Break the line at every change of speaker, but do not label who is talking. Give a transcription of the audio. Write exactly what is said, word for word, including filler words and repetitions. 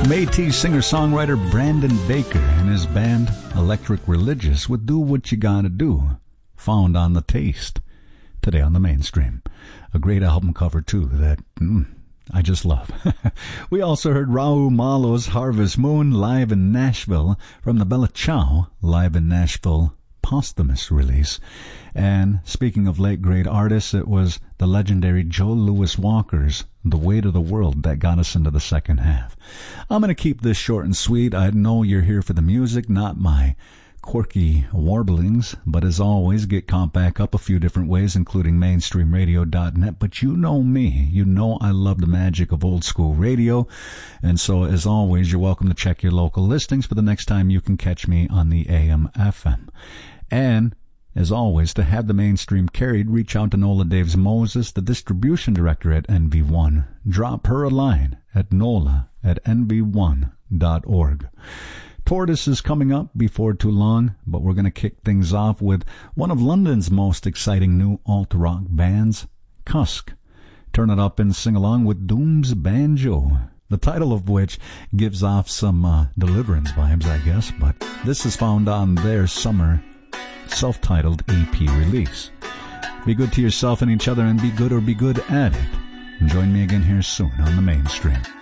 Métis singer-songwriter Brandon Baker and his band Electric Religious with Do What You Gotta Do, found on The Taste, today on the Mainstream. A great album cover, too, that mm, I just love. We also heard Raul Malo's Harvest Moon live in Nashville from the Bella Ciao live in Nashville posthumous release. And speaking of late great artists, it was the legendary Joe Louis Walker's The Weight of the World that got us into the second half. I'm going to keep this short and sweet. I know you're here for the music, not my quirky warblings, but as always, get caught back up a few different ways, including mainstream radio dot net. But you know me. You know I love the magic of old school radio. And so, as always, you're welcome to check your local listings for the next time you can catch me on the A M F M. And as always, to have the Mainstream carried, reach out to Nola Daves Moses, the distribution director at N V one. Drop her a line at nola at n v one dot org. Tortoise is coming up before too long, but we're going to kick things off with one of London's most exciting new alt-rock bands, Cusk. Turn it up and sing along with Doom's Banjo, the title of which gives off some uh, Deliverance vibes, I guess, but this is found on their summer self-titled E P release. Be good to yourself and each other, and be good or be good at it. And join me again here soon on the Mainstream.